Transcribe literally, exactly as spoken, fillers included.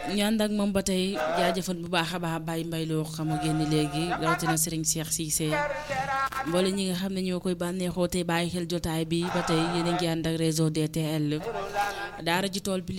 ñu ànd ak moom ba tey jaajëfal bu baax a baax Baye Mbaye loo xam nga génn léegi rawatina Serigne Cheikh Cissé mboole ñi nga xam ne ñoo koy bànneexoo tey bàyyi xel jotaay bi ba tey yéen a ngi ànd ak réseau D T L daara ji tool bi